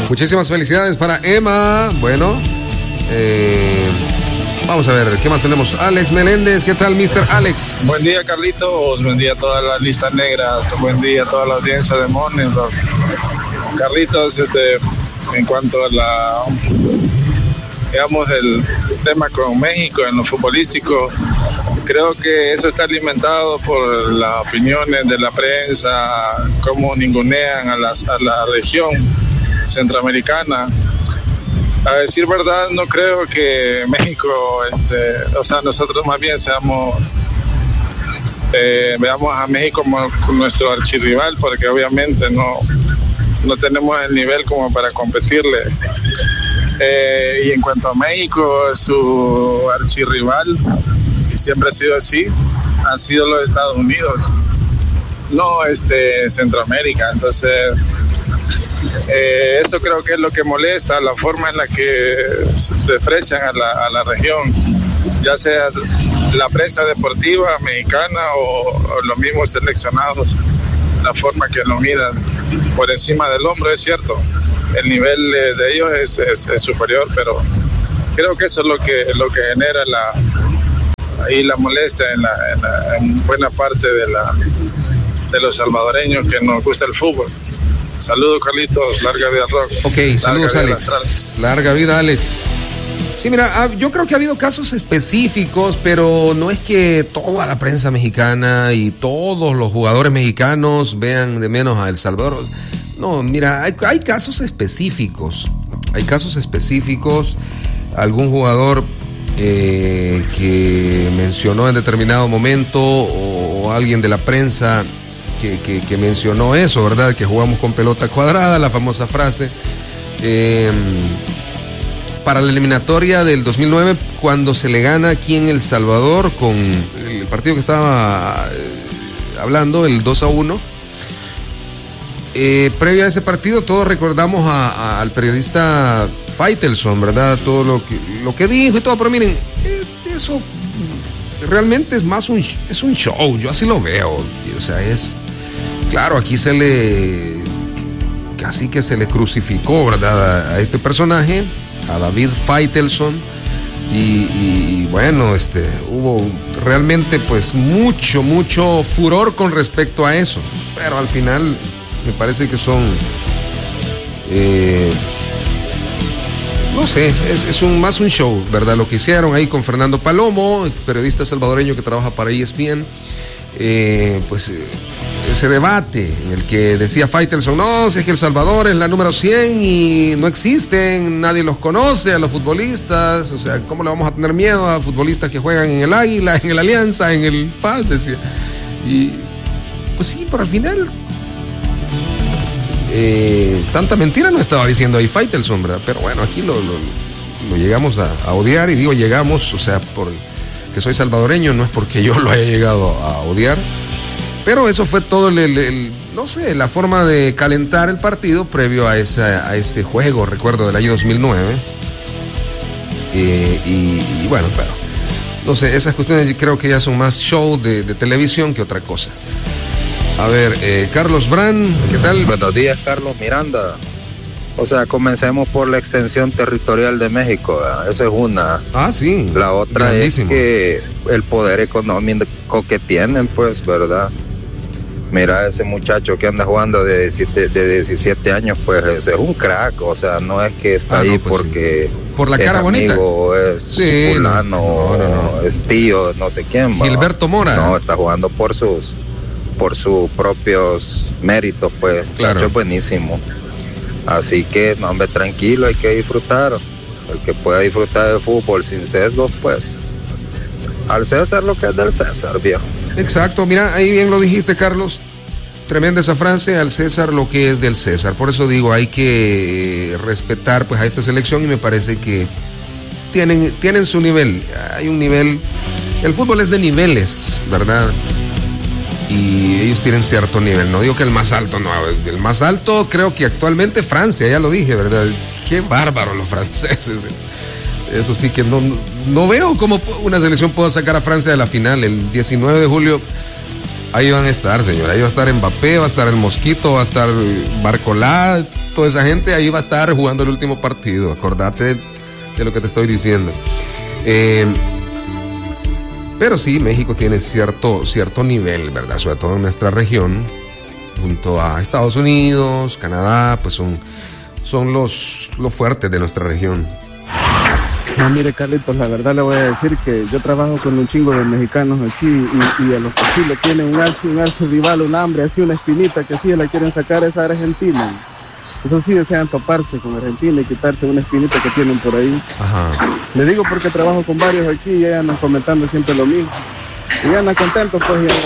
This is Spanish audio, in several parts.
Muchísimas felicidades para Emma. Bueno, vamos a ver, ¿qué más tenemos? Alex Meléndez, ¿qué tal, Mr. Alex? Buen día, Carlitos. Buen día a todas las listas negras. Buen día a toda la audiencia de Morning Rock. Carlitos, en cuanto a el tema con México en lo futbolístico, creo que eso está alimentado por las opiniones de la prensa, cómo ningunean a la región centroamericana. A decir verdad, no creo que México, nosotros más bien veamos a México como nuestro archirrival, porque obviamente no tenemos el nivel como para competirle. Y en cuanto a México, su archirrival, y siempre ha sido así, han sido los Estados Unidos, no Centroamérica. Entonces, eso creo que es lo que molesta, la forma en la que se desprecian a la región, ya sea la prensa deportiva mexicana o los mismos seleccionados, la forma que lo miran por encima del hombro. Es cierto, el nivel de ellos es superior, pero creo que eso es lo que genera la molestia en buena parte de los salvadoreños que nos gusta el fútbol. Saludos, Carlitos, larga vida rock. Ok, saludos, Alex. Larga vida, Alex. Sí, mira, yo creo que ha habido casos específicos, pero no es que toda la prensa mexicana y todos los jugadores mexicanos vean de menos a El Salvador. No, mira, hay casos específicos. Hay casos específicos. Algún jugador que mencionó en determinado momento o alguien de la prensa que mencionó eso, ¿verdad? Que jugamos con pelota cuadrada, la famosa frase. Para la eliminatoria del 2009, cuando se le gana aquí en El Salvador con el partido que estaba hablando, el 2-1, previo a ese partido todos recordamos al periodista Faitelson, ¿verdad? Todo lo que dijo y todo, pero miren, eso realmente es más un show, yo así lo veo. O sea, claro, aquí casi que se le crucificó, ¿verdad? A este personaje, a David Faitelson, y bueno, hubo realmente pues mucho furor con respecto a eso, pero al final me parece que son no sé, es más un show, ¿verdad? Lo que hicieron ahí con Fernando Palomo, periodista salvadoreño que trabaja para ESPN, ese debate en el que decía Faitelson, no, si es que El Salvador es la número 100 y no existen, nadie los conoce a los futbolistas, o sea, ¿cómo le vamos a tener miedo a futbolistas que juegan en el Águila, en el Alianza, en el FAS? Decía. Y pues sí, pero al final tanta mentira no estaba diciendo ahí Faitelson, ¿verdad? Pero bueno, aquí lo llegamos a odiar, y digo llegamos, o sea, por que soy salvadoreño, no es porque yo lo haya llegado a odiar. Pero eso fue todo no sé, la forma de calentar el partido previo a ese juego, recuerdo, del año 2009. Y bueno, pero no sé, esas cuestiones creo que ya son más show de televisión que otra cosa. A ver, Carlos Brand, ¿qué tal? Buenos días, Carlos Miranda. O sea, comencemos por la extensión territorial de México, ¿verdad? Eso es una. Ah, sí. La otra grandísimo. Es que el poder económico que tienen, pues, ¿verdad? Mira, ese muchacho que anda jugando de 17 años, pues es un crack. O sea, no es que está ahí pues porque por la cara bonita, o es fulano, no. Es tío, no sé quién. Gilberto Mora. No, está jugando por sus propios méritos, pues. Claro. Es buenísimo. Así que, no, hombre, tranquilo, hay que disfrutar. El que pueda disfrutar de fútbol sin sesgos, pues, al César lo que es del César, viejo. Exacto, mira, ahí bien lo dijiste, Carlos. Tremenda esa frase, al César lo que es del César. Por eso digo, hay que respetar pues a esta selección, y me parece que tienen su nivel. Hay un nivel, el fútbol es de niveles, ¿verdad? Y ellos tienen cierto nivel. No digo que el más alto, no. El más alto creo que actualmente Francia, ya lo dije, ¿verdad? Qué bárbaros los franceses. Eso sí que no veo cómo una selección pueda sacar a Francia de la final. El 19 de julio Ahí van a estar, señor. Ahí va a estar Mbappé, va a estar el Mosquito, va a estar Barcolá, toda esa gente ahí va a estar jugando el último partido. Acordate de lo que te estoy diciendo. Pero sí, México tiene cierto nivel, ¿verdad? Sobre todo en nuestra región, junto a Estados Unidos, Canadá, pues son los fuertes de nuestra región. No, mire, Carlitos, la verdad le voy a decir que yo trabajo con un chingo de mexicanos aquí y a los que sí le tienen un archi rival, un hambre, así una espinita que sí la quieren sacar es a Argentina. Eso sí desean toparse con Argentina y quitarse una espinita que tienen por ahí. Ajá. Le digo porque trabajo con varios aquí y ellos andan comentando siempre lo mismo. Y andan contentos pues y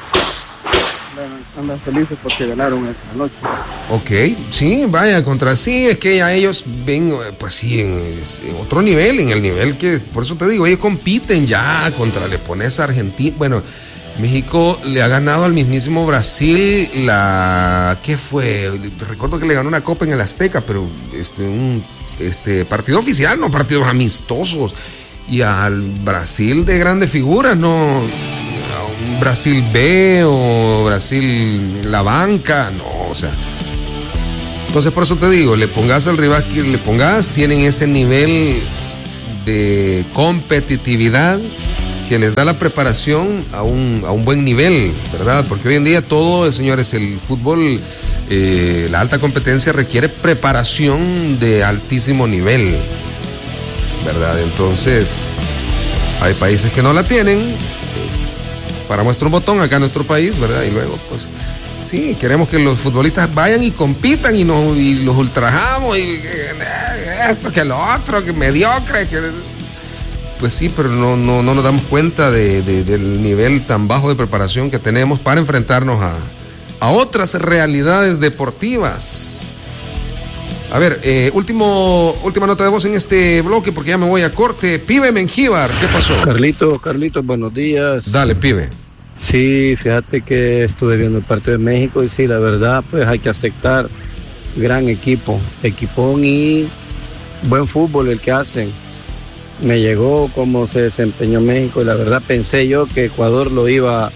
andan felices porque ganaron esta noche. Ok, sí, vaya, es que ya ellos ven, pues sí, en otro nivel, en el nivel que, por eso te digo, ellos compiten ya le pones a Argentina, bueno, México le ha ganado al mismísimo Brasil ¿qué fue? Recuerdo que le ganó una copa en el Azteca, pero un partido oficial, no partidos amistosos, y al Brasil de grandes figuras, no... Brasil B o Brasil la banca, no, o sea. Entonces por eso te digo, le pongas al rival que le pongas, tienen ese nivel de competitividad que les da la preparación a un buen nivel, ¿verdad? Porque hoy en día todo, señores, el fútbol, la alta competencia requiere preparación de altísimo nivel, ¿verdad? Entonces, hay países que no la tienen. Para muestra un botón acá en nuestro país, ¿verdad? Y luego, pues, sí, queremos que los futbolistas vayan y compitan y los ultrajamos y esto, que lo otro, que mediocre, que... Pues sí, pero no nos damos cuenta del nivel tan bajo de preparación que tenemos para enfrentarnos a otras realidades deportivas. A ver, última nota de voz en este bloque porque ya me voy a corte. Pibe Mengíbar, ¿qué pasó? Carlitos, buenos días. Dale, Pibe. Sí, fíjate que estuve viendo el partido de México y sí, la verdad, pues hay que aceptar. Gran equipón y buen fútbol el que hacen. Me llegó cómo se desempeñó México y la verdad pensé yo que Ecuador lo iba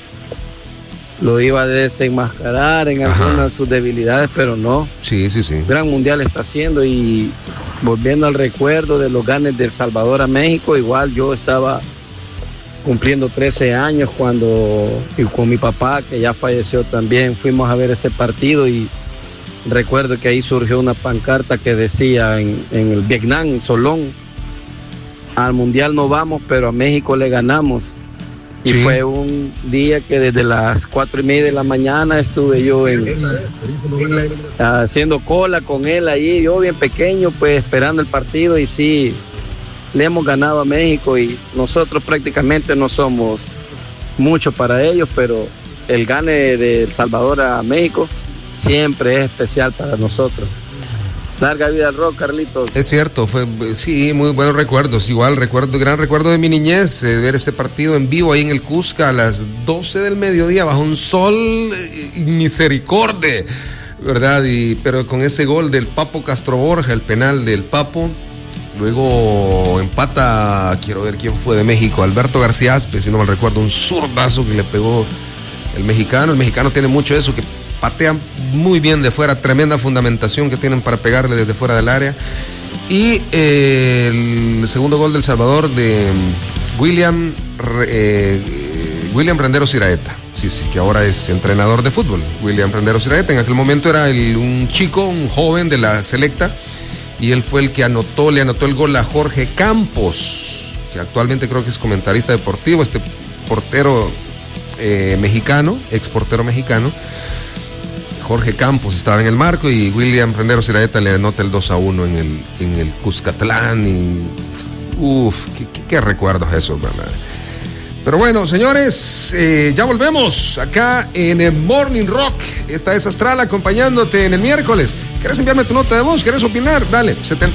a desenmascarar en algunas de sus debilidades, pero no. Sí. Gran mundial está haciendo y volviendo al recuerdo de los ganes de El Salvador a México, igual yo estaba cumpliendo 13 años y con mi papá, que ya falleció también, fuimos a ver ese partido y recuerdo que ahí surgió una pancarta que decía en el Vietnam, en Solón, al mundial no vamos, pero a México le ganamos. Y sí. Fue un día que desde las 4:30 de la mañana estuve yo haciendo cola con él ahí, yo bien pequeño, pues esperando el partido y sí, le hemos ganado a México y nosotros prácticamente no somos mucho para ellos, pero el gane de El Salvador a México siempre es especial para nosotros. Larga vida al rock, Carlitos. Es cierto, sí, muy buenos recuerdos. Igual, gran recuerdo de mi niñez, ver ese partido en vivo ahí en el Cusca a las 12 del mediodía, bajo un sol misericordia, ¿verdad? Pero con ese gol del Papo Castro Borja, el penal del Papo. Luego empata, quiero ver quién fue de México, Alberto García Aspe, si no mal recuerdo, un zurdazo que le pegó el mexicano. El mexicano tiene mucho eso, que patea muy bien de fuera, tremenda fundamentación que tienen para pegarle desde fuera del área. Y el segundo gol del Salvador de William Renderos Iraeta, sí, que ahora es entrenador de fútbol. William Renderos Iraeta, en aquel momento era un joven de la selecta, y él fue el que le anotó el gol a Jorge Campos, que actualmente creo que es comentarista deportivo, este portero mexicano, exportero mexicano. Jorge Campos estaba en el marco y William Renderos Iraeta le anota el 2-1 en el Cuscatlán y qué recuerdos esos, ¿verdad? Pero bueno, señores, ya volvemos acá en el Morning Rock. Esta es Astral acompañándote en el miércoles. ¿Quieres enviarme tu nota de voz? ¿Quieres opinar? Dale,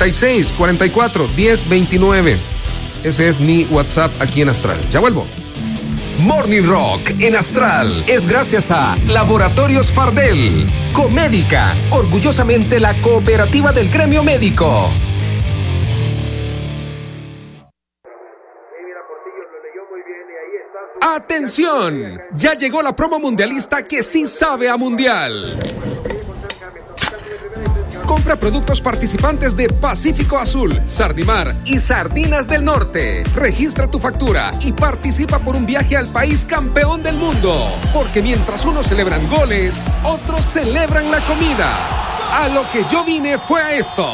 76-44-1029. Ese es mi WhatsApp aquí en Astral. Ya vuelvo. Morning Rock en Astral es gracias a Laboratorios Fardel, Comédica, orgullosamente la cooperativa del gremio médico. ¡Atención! Ya llegó la promo mundialista que sí sabe a mundial. Compra productos participantes de Pacífico Azul, Sardimar y Sardinas del Norte. Registra tu factura y participa por un viaje al país campeón del mundo. Porque mientras unos celebran goles, otros celebran la comida. A lo que yo vine fue a esto.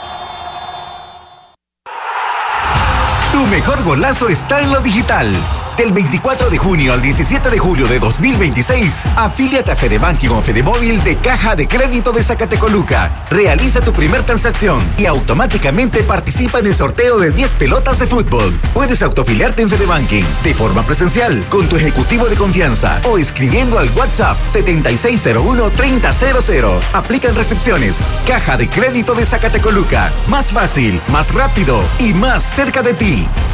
Tu mejor golazo está en lo digital. Del 24 de junio al 17 de julio de 2026, afíliate a Fedebanking o Fedemóvil de Caja de Crédito de Zacatecoluca. Realiza tu primer transacción y automáticamente participa en el sorteo de 10 pelotas de fútbol. Puedes autoafiliarte en Fedebanking de forma presencial con tu ejecutivo de confianza o escribiendo al WhatsApp 7601-3000. Aplican restricciones. Caja de Crédito de Zacatecoluca. Más fácil, más rápido y más cerca de ti.